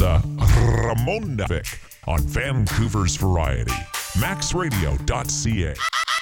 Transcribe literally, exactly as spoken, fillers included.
the Ramon Vic on Vancouver's Variety. max radio dot c a.